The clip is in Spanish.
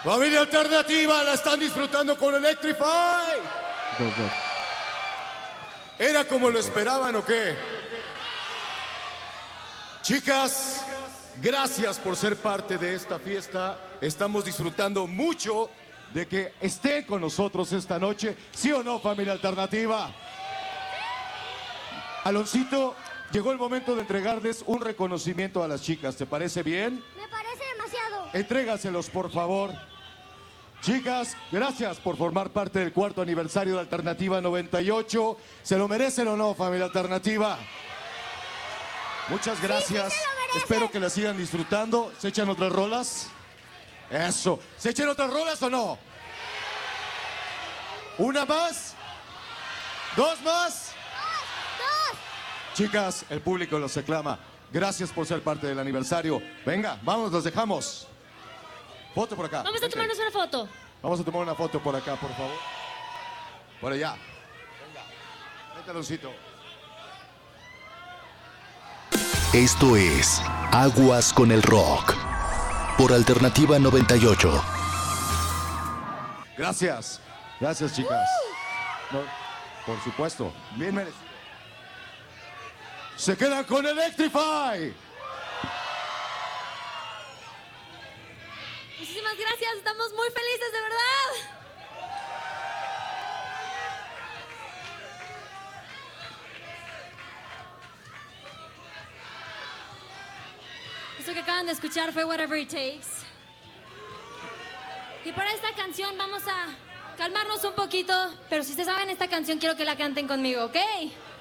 Familia Alternativa, la están disfrutando con Electrify. ¿Era como lo esperaban o qué? Chicas, gracias por ser parte de esta fiesta. Estamos disfrutando mucho de que estén con nosotros esta noche. ¿Sí o no, familia Alternativa? Aloncito, llegó el momento de entregarles un reconocimiento a las chicas. ¿Te parece bien? Me parece demasiado. Entrégaselos, por favor. Chicas, gracias por formar parte del 4º aniversario de Alternativa 98. ¿Se lo merecen o no, familia Alternativa? Muchas gracias. Sí, se lo merecen. Espero que la sigan disfrutando. ¿Se echan otras rolas? Eso. ¿Se echan otras rolas o no? ¿Una más? ¿Dos más? ¡Dos! Chicas, el público los aclama. Gracias por ser parte del aniversario. Venga, vamos, los dejamos. Foto por acá. Vamos a tomarnos una foto. Vamos a tomar una foto por acá, por favor. Por allá. Venga. Vente, Aloncito. Esto es Aguas con el Rock por Alternativa 98. Gracias. Gracias, chicas. No, por supuesto. Bien merecido. Se quedan con Electrify. Muchísimas gracias, estamos muy felices, de verdad. Esto que acaban de escuchar fue Whatever It Takes. Y para esta canción vamos a calmarnos un poquito, pero si ustedes saben esta canción quiero que la canten conmigo, ¿ok?